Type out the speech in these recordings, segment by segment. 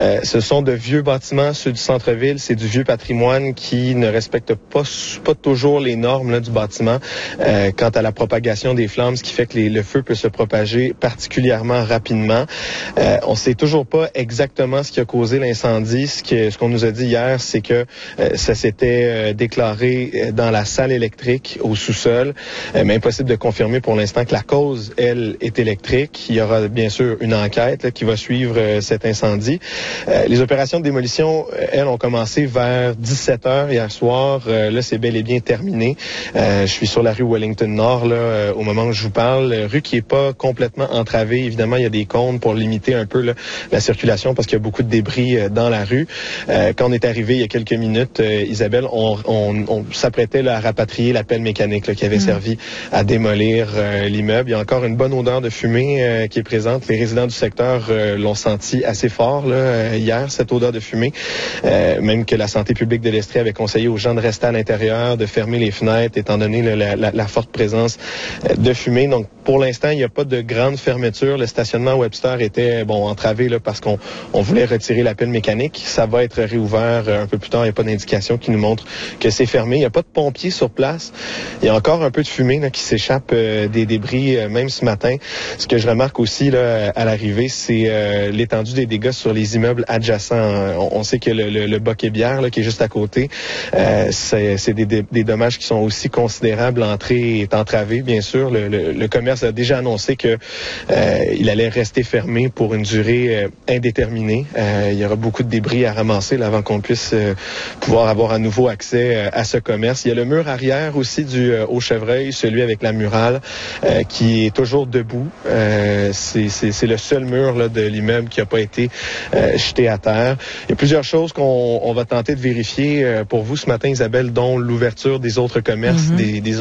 Ce sont de vieux bâtiments, ceux du centre-ville, c'est du vieux patrimoine qui ne respecte pas toujours les normes là, du bâtiment quant à la propagation des flammes, ce qui fait que le feu peut se propager particulièrement rapidement. On sait toujours pas exactement ce qui a causé l'incendie. Ce qu'on nous a dit hier, c'est que ça s'était déclaré dans la salle électrique au sous-sol, mais impossible de confirmer pour l'instant que la cause, elle, est électrique. Il y aura bien sûr une enquête là, qui va suivre cet incendie. Les opérations de démolition, elles, ont commencé vers 17h hier soir. Là, c'est bel et bien terminé. Je suis sur la rue Wellington Nord là, au moment où je vous parle. Rue qui est pas complètement entravée. Évidemment, il y a des cônes pour limiter un peu là, la circulation parce qu'il y a beaucoup de débris dans la rue. Quand on est arrivé il y a quelques minutes, Isabelle, on s'apprêtait là, à rapatrier la pelle mécanique là, qui avait servi à démolir l'immeuble. Il y a encore une bonne odeur de fumée qui est présente. Les résidents du secteur l'ont senti assez fort là, hier, cette odeur de fumée. Même que la santé publique de l'Estrie avait conseillé aux gens de rester à l'intérieur, de fermer les fenêtres, étant donné la forte présence de fumée. Donc, pour l'instant, il n'y a pas de grande fermeture. Le stationnement Webster était entravé là, parce qu'on voulait retirer la pelle mécanique. Ça va être réouvert un peu plus tard. Il n'y a pas d'indication qui nous montre que c'est fermé. Il n'y a pas de pompiers sur place. Il y a encore un peu de fumée là, qui s'échappe des débris, même ce matin. Ce que je remarque aussi là, à l'arrivée, c'est l'étendue des dégâts sur les immeubles adjacents. On sait que le Boc-et-Bière, là, qui est juste à côté, c'est des dommages qui sont aussi considérables. L'entrée est entravée, bien sûr. Le commerce a déjà annoncé que il allait rester fermé pour une durée indéterminée. Il y aura beaucoup de débris à ramasser là, avant qu'on puisse pouvoir avoir à nouveau accès à ce commerce. Il y a le mur arrière aussi du Haut-Chevreuil, celui avec la murale, qui est toujours debout. C'est le seul mur là, de l'immeuble qui n'a pas été jeté à terre. Il y a plusieurs choses qu'on va tenter de vérifier pour vous ce matin, Isabelle, dont l'ouverture des autres commerces, des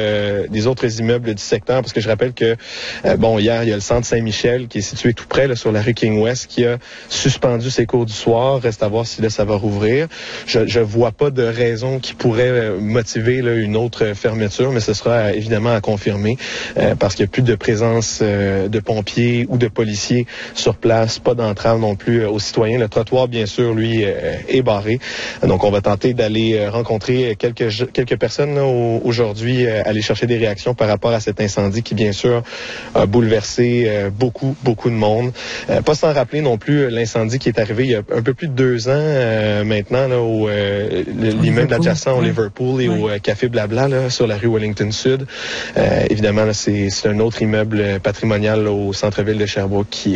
autres immeubles du secteur, parce que je rappelle que, hier, il y a le centre Saint-Michel qui est situé tout près, là, sur la rue King-West, qui a suspendu ses cours du soir. Reste à voir si là, ça va rouvrir. Je vois pas de raison qui pourrait motiver là, une autre fermeture, mais ce sera évidemment à confirmer, parce qu'il n'y a plus de présence de pompiers ou de policiers sur place, pas d'entrave non plus aux citoyens. Le trottoir, bien sûr, lui, est barré. Donc, on va tenter d'aller rencontrer quelques personnes là, aujourd'hui, aller chercher des réactions par rapport à cet incendie qui, bien sûr, a bouleversé beaucoup de monde. Pas sans rappeler non plus l'incendie qui est arrivé il y a un peu plus de 2 ans maintenant là, au l'immeuble adjacent au Liverpool et au Café Blabla là, sur la rue Wellington Sud. Évidemment, là, c'est un autre immeuble patrimonial là, au centre-ville de Sherbrooke qui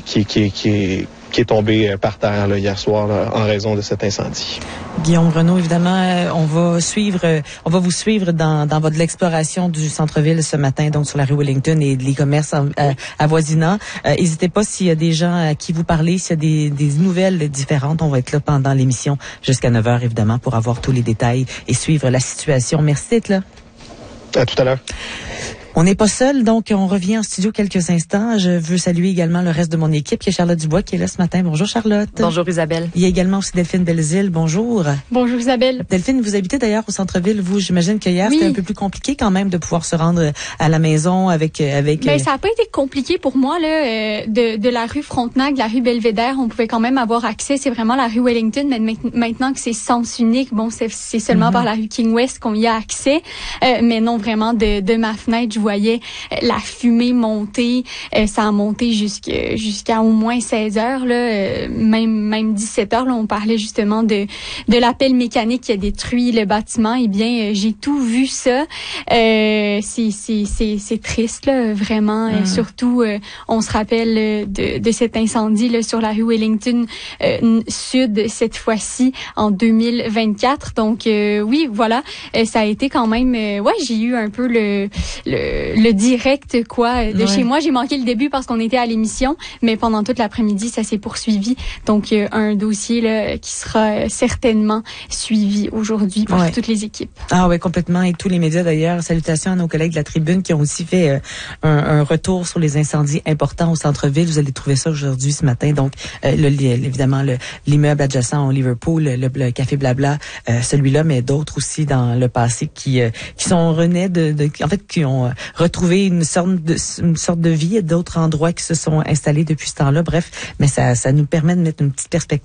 est tombé par terre là, hier soir là, en raison de cet incendie. Guillaume Renaud, évidemment, on va vous suivre dans votre l'exploration du centre-ville ce matin, donc sur la rue Wellington et les commerces avoisinants. N'hésitez pas s'il y a des gens à qui vous parlez, s'il y a des nouvelles différentes, on va être là pendant l'émission jusqu'à 9h, évidemment, pour avoir tous les détails et suivre la situation. Merci d'être là. À tout à l'heure. On n'est pas seul, donc on revient en studio quelques instants. Je veux saluer également le reste de mon équipe. Il y a Charlotte Dubois qui est là ce matin. Bonjour Charlotte. Bonjour Isabelle. Il y a également aussi Delphine Delzile. Bonjour. Bonjour Isabelle. Delphine, vous habitez d'ailleurs au centre-ville. Vous, j'imagine qu'hier, c'était un peu plus compliqué quand même de pouvoir se rendre à la maison avec. Ben, ça n'a pas été compliqué pour moi là. De la rue Frontenac, de la rue Belvédère, on pouvait quand même avoir accès. C'est vraiment la rue Wellington, mais maintenant que c'est sens unique, c'est seulement par la rue King West qu'on y a accès. Mais non, vraiment de ma fenêtre, je voyais la fumée monter, ça a monté jusqu'à au moins 16 heures là, même 17 heures là, on parlait justement de la pelle mécanique qui a détruit le bâtiment. Eh bien, j'ai tout vu ça. C'est triste là, vraiment. Surtout, on se rappelle de cet incendie là sur la rue Wellington Sud cette fois-ci en 2024. Donc oui, voilà, ça a été quand même. J'ai eu un peu le direct de chez moi. J'ai manqué le début parce qu'on était à l'émission, mais pendant toute l'après-midi, ça s'est poursuivi. Donc, un dossier là, qui sera certainement suivi aujourd'hui par toutes les équipes. Ah oui, complètement. Et tous les médias d'ailleurs. Salutations à nos collègues de la Tribune qui ont aussi fait un retour sur les incendies importants au centre-ville. Vous allez trouver ça aujourd'hui, ce matin. Donc, évidemment, l'immeuble adjacent au Liverpool, le Café Blabla, celui-là, mais d'autres aussi dans le passé qui sont renaît en fait, qui ont retrouver une sorte de vie, d'autres endroits qui se sont installés depuis ce temps-là. Bref, mais ça nous permet de mettre une petite perspective